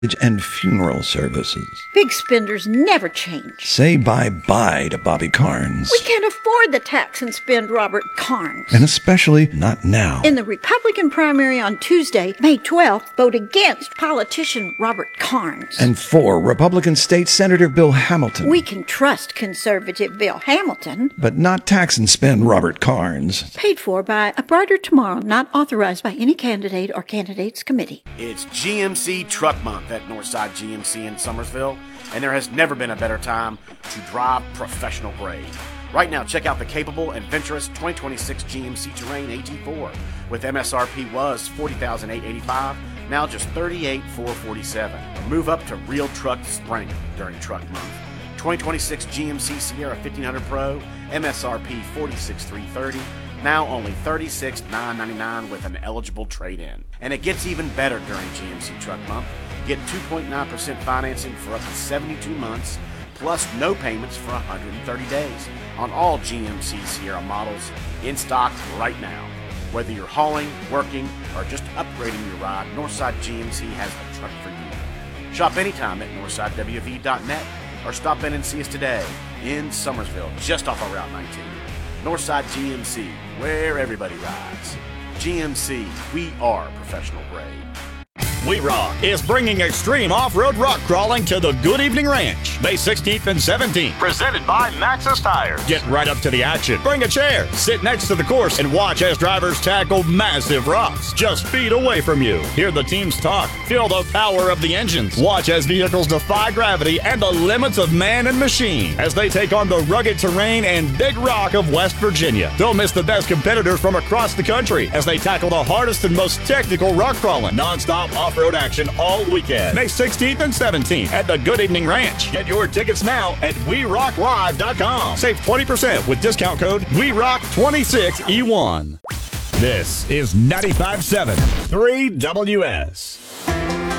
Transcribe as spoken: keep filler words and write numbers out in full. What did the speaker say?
and funeral services. Big spenders never change. Say bye-bye to Bobby Carnes. We can't afford the tax and spend Robert Carnes. And especially not now. In the Republican primary on Tuesday, May twelfth, vote against politician Robert Carnes. And for Republican State Senator Bill Hamilton. We can trust conservative Bill Hamilton. But not tax and spend Robert Carnes. Paid for by A Brighter Tomorrow, not authorized by any candidate or candidates committee. It's G M C Truck Month at Northside G M C in Summersville, and there has never been a better time to drive professional grade. Right now, check out the capable and adventurous twenty twenty-six G M C Terrain A T four, with M S R P was forty thousand eight hundred eighty-five dollars, now just thirty-eight thousand four hundred forty-seven dollars. Move up to Real Truck Spring during Truck Month. twenty twenty-six G M C Sierra fifteen hundred Pro, M S R P forty-six thousand three hundred thirty dollars, now only thirty-six thousand nine hundred ninety-nine dollars with an eligible trade-in. And it gets even better during G M C Truck Month. Get two point nine percent financing for up to seventy-two months, plus no payments for one hundred thirty days on all G M C Sierra models in stock right now. Whether you're hauling, working, or just upgrading your ride, Northside G M C has the truck for you. Shop anytime at northside w v dot net or stop in and see us today in Summersville, just off of Route nineteen. Northside G M C, where everybody rides. G M C, we are professional grade. We Rock is bringing extreme off-road rock crawling to the Good Evening Ranch, May sixteenth and seventeenth. Presented by Maxxis Tires. Get right up to the action. Bring a chair, sit next to the course, and watch as drivers tackle massive rocks just feet away from you. Hear the teams talk. Feel the power of the engines. Watch as vehicles defy gravity and the limits of man and machine as they take on the rugged terrain and big rock of West Virginia. Don't miss the best competitors from across the country as they tackle the hardest and most technical rock crawling. Non-stop off off-road action all weekend. May sixteenth and seventeenth at the Good Evening Ranch. Get your tickets now at we rock live dot com. Save twenty percent with discount code we rock twenty-six E one. This is ninety-five point seven three W S.